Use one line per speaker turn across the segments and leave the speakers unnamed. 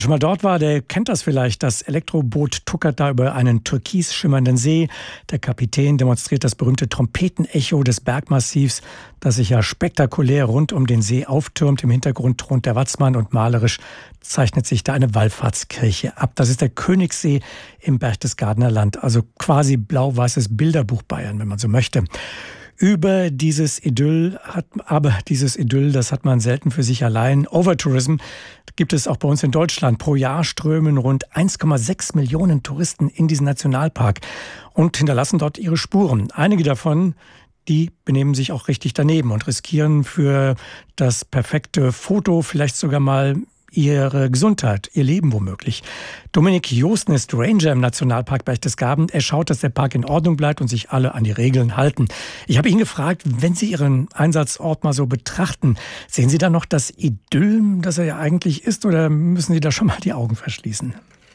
Schon mal dort war, der kennt das vielleicht. Das Elektroboot tuckert da über einen türkis schimmernden See. Der Kapitän demonstriert das berühmte Trompetenecho des Bergmassivs, das sich ja spektakulär rund um den See auftürmt. Im Hintergrund thront der Watzmann und malerisch zeichnet sich da eine Wallfahrtskirche ab. Das ist der Königssee im Berchtesgadener Land, also quasi blau-weißes Bilderbuch Bayern, wenn man so möchte. Über dieses Idyll das hat man selten für sich allein. Overtourism gibt es auch bei uns in Deutschland. Pro Jahr strömen rund 1,6 Millionen Touristen in diesen Nationalpark und hinterlassen dort ihre Spuren. Einige davon, die benehmen sich auch richtig daneben und riskieren für das perfekte Foto vielleicht sogar mal ihre Gesundheit, ihr Leben womöglich. Dominik Joosten ist Ranger im Nationalpark Berchtesgaden. Er schaut, dass der Park in Ordnung bleibt und sich alle an die Regeln halten. Ich habe ihn gefragt, wenn Sie Ihren Einsatzort mal so betrachten, sehen Sie da noch das Idyll, das er ja eigentlich ist, oder müssen Sie da schon mal die Augen verschließen?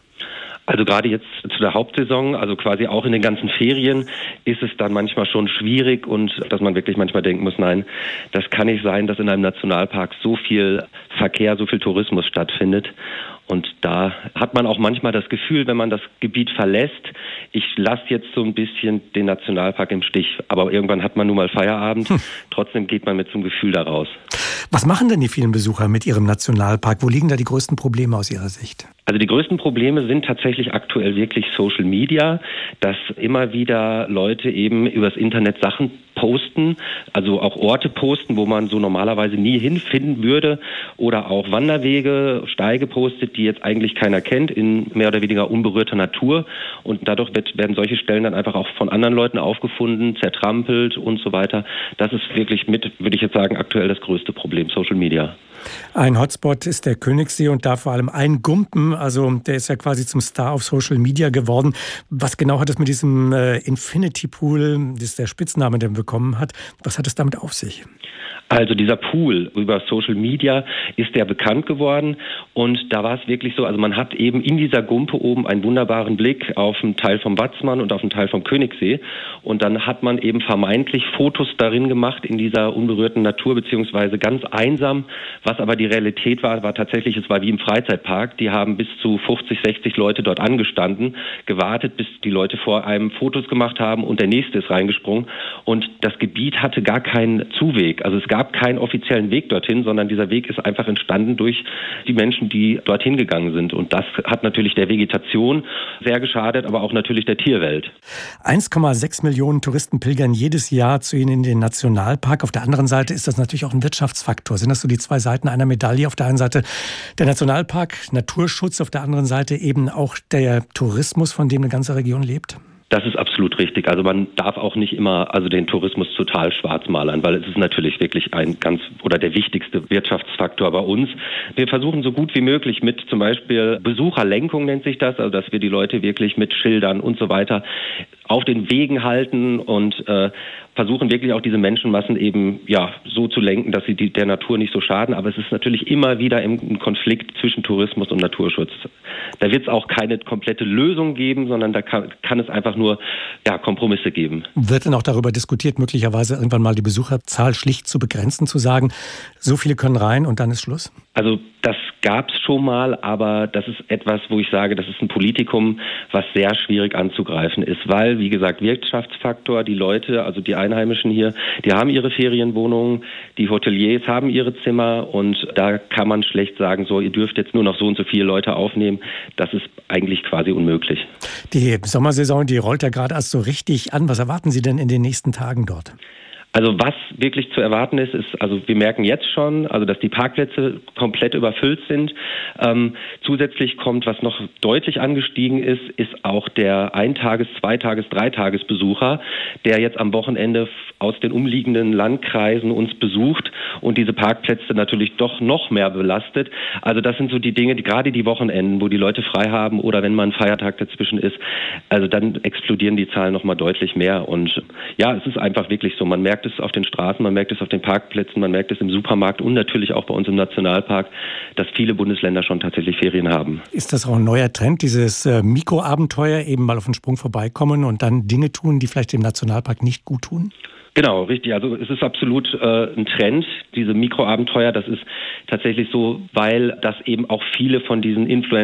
Also gerade jetzt zu der Hauptsaison, also quasi auch in den ganzen Ferien, ist es dann manchmal schon schwierig und dass man wirklich manchmal denken muss, nein, das kann nicht sein, dass in einem Nationalpark so viel Verkehr, so viel Tourismus stattfindet. Und da hat man auch manchmal das Gefühl, wenn man das Gebiet verlässt, ich lasse jetzt so ein bisschen den Nationalpark im Stich. Aber irgendwann hat man nun mal Feierabend. Trotzdem geht man mit so einem Gefühl da raus.
Was machen denn die vielen Besucher mit ihrem Nationalpark? Wo liegen da die größten Probleme aus Ihrer Sicht?
Also die größten Probleme sind tatsächlich aktuell wirklich Social Media, dass immer wieder Leute eben übers Internet Sachen posten, also auch Orte posten, wo man so normalerweise nie hinfinden würde, oder auch Wanderwege, Steige postet, die jetzt eigentlich keiner kennt, in mehr oder weniger unberührter Natur, und dadurch werden solche Stellen dann einfach auch von anderen Leuten aufgefunden, zertrampelt und so weiter. Das ist wirklich würde ich jetzt sagen, aktuell das größte Problem, Social Media.
Ein Hotspot ist der Königssee und da vor allem ein Gumpen, also der ist ja quasi zum Star auf Social Media geworden. Was genau hat es mit diesem Infinity Pool, das ist der Spitzname, den er bekommen hat, was hat es damit auf sich?
Also dieser Pool über Social Media ist der bekannt geworden, und da war es wirklich so, also man hat eben in dieser Gumpe oben einen wunderbaren Blick auf einen Teil vom Watzmann und auf einen Teil vom Königssee, und dann hat man eben vermeintlich Fotos darin gemacht in dieser unberührten Natur, beziehungsweise ganz einsam. Was aber die Realität war tatsächlich, es war wie im Freizeitpark. Die haben bis zu 50, 60 Leute dort angestanden, gewartet, bis die Leute vor einem Fotos gemacht haben und der nächste ist reingesprungen, und das Gebiet hatte gar keinen Zuweg. Also es gab keinen offiziellen Weg dorthin, sondern dieser Weg ist einfach entstanden durch die Menschen, die dorthin gegangen sind. Und das hat natürlich der Vegetation sehr geschadet, aber auch natürlich der Tierwelt.
1,6 Millionen Touristen pilgern jedes Jahr zu Ihnen in den Nationalpark. Auf der anderen Seite ist das natürlich auch ein Wirtschaftsfaktor. Sind das so die zwei Seiten einer Medaille? Auf der einen Seite der Nationalpark, Naturschutz, auf der anderen Seite eben auch der Tourismus, von dem eine ganze Region lebt?
Das ist absolut richtig. Also man darf auch nicht immer den Tourismus total schwarz malern, weil es ist natürlich wirklich der wichtigste Wirtschaftsfaktor bei uns. Wir versuchen so gut wie möglich mit zum Beispiel Besucherlenkung, nennt sich das, also dass wir die Leute wirklich mit Schildern und so weiter auf den Wegen halten und versuchen wirklich auch diese Menschenmassen eben so zu lenken, dass sie der Natur nicht so schaden. Aber es ist natürlich immer wieder im Konflikt zwischen Tourismus und Naturschutz. Da wird es auch keine komplette Lösung geben, sondern da kann es einfach nur Kompromisse geben.
Wird denn auch darüber diskutiert, möglicherweise irgendwann mal die Besucherzahl schlicht zu begrenzen, zu sagen, so viele können rein und dann ist Schluss?
Also das gab es schon mal, aber das ist etwas, wo ich sage, das ist ein Politikum, was sehr schwierig anzugreifen ist, weil, wie gesagt, Wirtschaftsfaktor, die Leute, also die Einheimischen hier, die haben ihre Ferienwohnungen, die Hoteliers haben ihre Zimmer, und da kann man schlecht sagen, so, ihr dürft jetzt nur noch so und so viele Leute aufnehmen. Das ist eigentlich quasi unmöglich.
Die Sommersaison, die rollt ja gerade erst so richtig an. Was erwarten Sie denn in den nächsten Tagen dort?
Also was wirklich zu erwarten ist, also wir merken jetzt schon, also dass die Parkplätze komplett überfüllt sind. Zusätzlich kommt, was noch deutlich angestiegen ist auch der Eintages-, Zweitages-, Dreitagesbesucher, der jetzt am Wochenende aus den umliegenden Landkreisen uns besucht und diese Parkplätze natürlich doch noch mehr belastet. Also das sind so die Dinge, gerade die Wochenenden, wo die Leute frei haben oder wenn mal ein Feiertag dazwischen ist, also dann explodieren die Zahlen nochmal deutlich mehr. Und es ist einfach wirklich so, man merkt es auf den Straßen, man merkt es auf den Parkplätzen, man merkt es im Supermarkt und natürlich auch bei uns im Nationalpark, dass viele Bundesländer schon tatsächlich Ferien haben.
Ist das auch ein neuer Trend, dieses Mikroabenteuer, eben mal auf den Sprung vorbeikommen und dann Dinge tun, die vielleicht dem Nationalpark nicht gut tun?
Genau, richtig. Also es ist absolut ein Trend, diese Mikroabenteuer. Das ist tatsächlich so, weil das eben auch viele von diesen Influencern